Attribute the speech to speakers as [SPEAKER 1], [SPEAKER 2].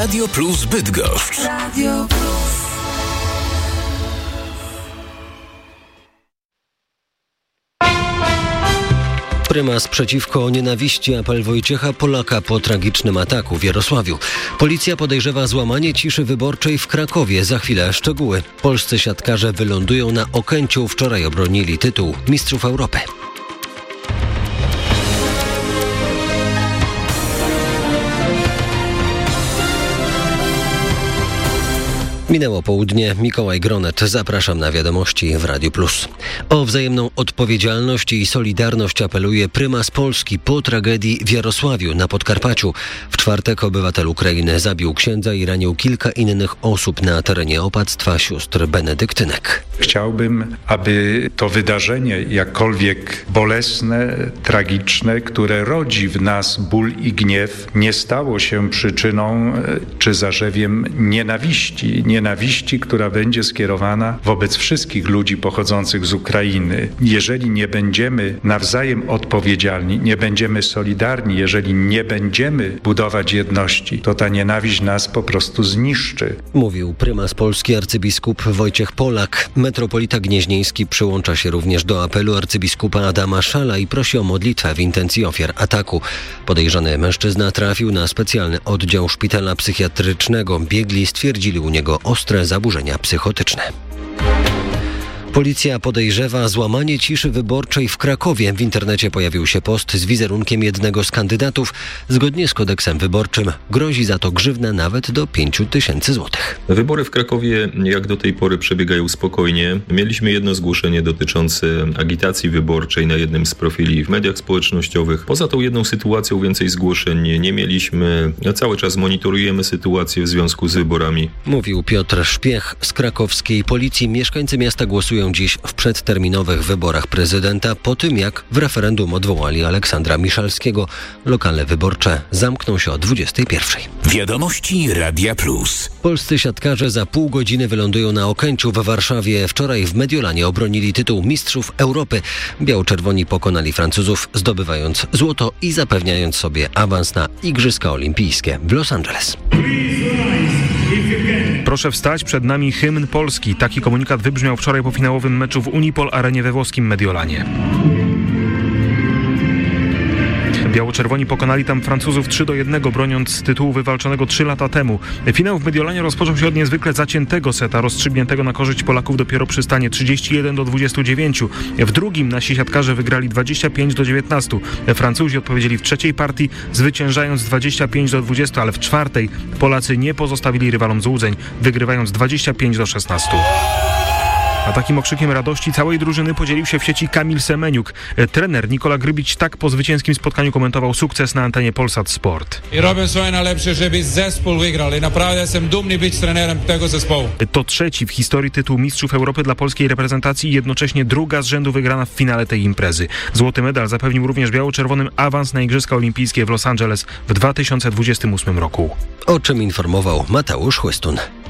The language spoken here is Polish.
[SPEAKER 1] Radio Plus Bydgoszcz. Radio Plus.
[SPEAKER 2] Prymas przeciwko nienawiści, apel Wojciecha Polaka po tragicznym ataku w Jarosławiu. Policja podejrzewa złamanie ciszy wyborczej w Krakowie. Za chwilę szczegóły. Polscy siatkarze wylądują na Okęciu. Wczoraj obronili tytuł Mistrzów Europy. Minęło południe. Mikołaj Gronet. Zapraszam na wiadomości w Radiu Plus. O wzajemną odpowiedzialność i solidarność apeluje prymas Polski po tragedii w Jarosławiu na Podkarpaciu. W czwartek obywatel Ukrainy zabił księdza i ranił kilka innych osób na terenie opactwa sióstr benedyktynek.
[SPEAKER 3] Chciałbym, aby to wydarzenie, jakkolwiek bolesne, tragiczne, które rodzi w nas ból i gniew, nie stało się przyczyną czy zarzewiem nienawiści, która będzie skierowana wobec wszystkich ludzi pochodzących z Ukrainy. Jeżeli nie będziemy nawzajem odpowiedzialni, nie będziemy solidarni, jeżeli nie będziemy budować jedności, to ta nienawiść nas po prostu zniszczy.
[SPEAKER 2] Mówił prymas Polski arcybiskup Wojciech Polak. Metropolita Gnieźnieński przyłącza się również do apelu arcybiskupa Adama Szala i prosi o modlitwę w intencji ofiar ataku. Podejrzany mężczyzna trafił na specjalny oddział szpitala psychiatrycznego. Biegli stwierdzili u niego ostre zaburzenia psychotyczne. Policja podejrzewa złamanie ciszy wyborczej w Krakowie. W internecie pojawił się post z wizerunkiem jednego z kandydatów. Zgodnie z kodeksem wyborczym grozi za to grzywna nawet do 5 000 złotych.
[SPEAKER 4] Wybory w Krakowie jak do tej pory przebiegają spokojnie. Mieliśmy jedno zgłoszenie dotyczące agitacji wyborczej na jednym z profili w mediach społecznościowych. Poza tą jedną sytuacją więcej zgłoszeń nie mieliśmy. Cały czas monitorujemy sytuację w związku z wyborami.
[SPEAKER 2] Mówił Piotr Szpiech z krakowskiej policji. Mieszkańcy miasta głosują dziś w przedterminowych wyborach prezydenta po tym, jak w referendum odwołali Aleksandra Miszalskiego. Lokale wyborcze zamkną się o 21:00.
[SPEAKER 1] Wiadomości Radia Plus.
[SPEAKER 2] Polscy siatkarze za pół godziny wylądują na Okęciu w Warszawie. Wczoraj w Mediolanie obronili tytuł Mistrzów Europy. Biało-czerwoni pokonali Francuzów, zdobywając złoto i zapewniając sobie awans na Igrzyska Olimpijskie w Los Angeles.
[SPEAKER 5] Proszę wstać, przed nami hymn Polski. Taki komunikat wybrzmiał wczoraj po finałowym meczu w Unipol Arenie we włoskim Mediolanie. Biało-czerwoni pokonali tam Francuzów 3-1, broniąc tytułu wywalczonego 3 lata temu. Finał w Mediolanie rozpoczął się od niezwykle zaciętego seta, rozstrzygniętego na korzyść Polaków dopiero przy stanie 31-29. W drugim nasi siatkarze wygrali 25-19. Francuzi odpowiedzieli w trzeciej partii, zwyciężając 25-20, ale w czwartej Polacy nie pozostawili rywalom złudzeń, wygrywając 25-16. A takim okrzykiem radości całej drużyny podzielił się w sieci Kamil Semeniuk. Trener Nikola Grybić tak po zwycięskim spotkaniu komentował sukces na antenie Polsat Sport.
[SPEAKER 6] I robię swoje najlepsze, żeby zespół wygrał. I naprawdę jestem dumny być trenerem tego zespołu.
[SPEAKER 5] To trzeci w historii tytuł Mistrzów Europy dla polskiej reprezentacji i jednocześnie druga z rzędu wygrana w finale tej imprezy. Złoty medal zapewnił również biało-czerwonym awans na Igrzyska Olimpijskie w Los Angeles w 2028 roku.
[SPEAKER 2] O czym informował Mateusz Chłystun.